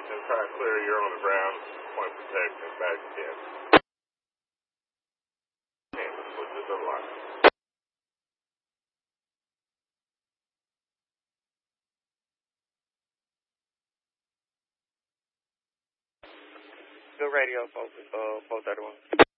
station, try and clear. You're on the ground. Point protection, back 10. Canvas, which is a line. Good radio, folks. 431.